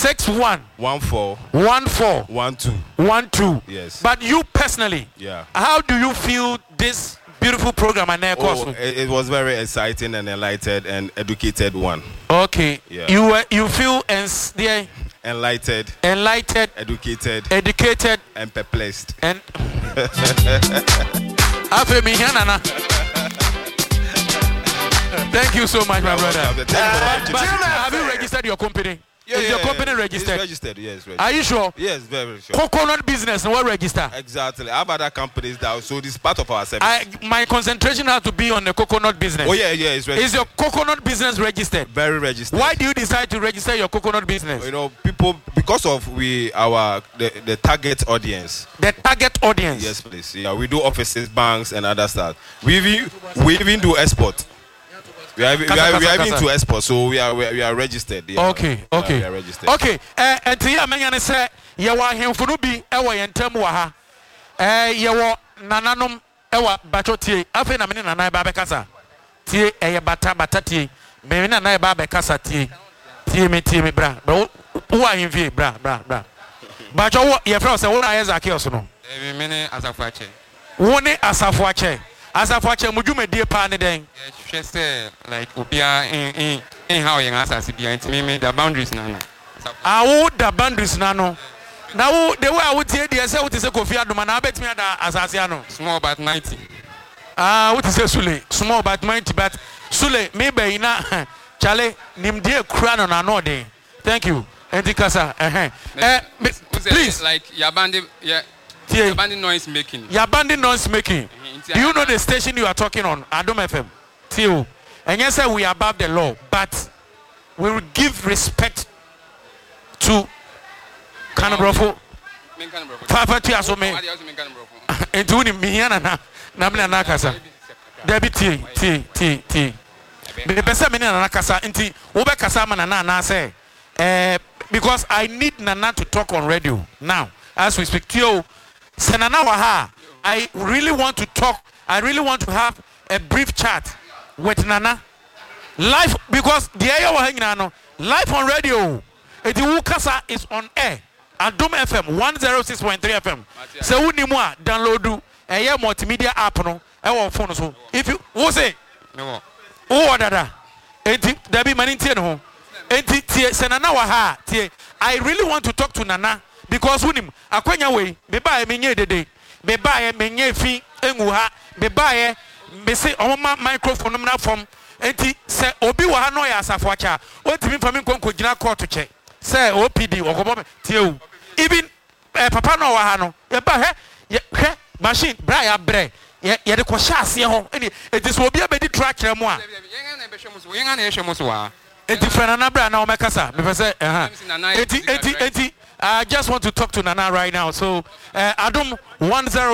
61 14 14 12. Yes. But you personally, how do you feel this beautiful program and it was very exciting and enlightened and educated one. Okay. Yeah. You feel enlightened, educated, and perplexed. And thank you so much, my brother. Have you registered your company? Is your company registered? It's registered, yes. Registered. Are you sure? Yes, very sure. Coconut business, what register? Exactly. How about other companies that? So this is part of our service. My concentration has to be on the coconut business. Oh yeah, it's registered. Is your coconut business registered? Very registered. Why do you decide to register your coconut business? You know, people because of the target audience. The target audience. Yes, please. Yeah, we do offices, banks, and other stuff. We even do export. We are even to export, so we are registered. Yeah. Okay. We are registered. Okay. And here I say, you are here for be ewa yentemu waha. You nananom ewa bachotie. Afe na mene nanai babe kasa. Tie bata tie. Me nanai babe kasa tie. Tie me bra. Bro, who are in bra. Bacho your friend say what are Zaki osono? Mene asafuache. Wone asafuache. Asafuache mujume die pa ne den. Say like upia in how young asasi be me the boundaries nano. The boundaries nano. Now the way I would say the say what is a Kofi Adoma na bet me ada asasiano. Small but 90. What is a Sule? Small but 90 but Sule maybe ina chale nimdie krano na no de. Thank you. Entikasa please like Yabandi noise making. Yabandi noise making. Do you know the station you are talking on? Adom FM. Till. And yes, sir, we are above the law, but we will give respect to Kanabrofo. Papa Tiasome. And to him, Miana Namina Nakasa. Debbie T. The best of Nakasa, Inti, Obekasama Nana say, because I need Nana to talk on radio now as we speak to you. Senana Waha, I really want to talk. I really want to have a brief chat with Nana live because the air was hanging on live on radio. Wukasa is on air at Dome FM 106.3 FM. So we need more download a multimedia app no phone. So if you who say no, oh dada, there be many no. Senana Waha, I really want to talk to Nana because when him akwenya way be buy me nye dede be buy me nye fi enguha be buy me say oma microphone na from enti se obi wa ha no ya asafoacha o timi fa me nkonko gina court che se OPD ogobo tie o even papa no wa ha no ye ba he machine bra ya bre ye de ko sha ase ho enti so obi abedi track kire mu a yenga na ehwe muso wa enti fena na bra na o mekasa me say enti I just want to talk to Nana right now. So, Adom 10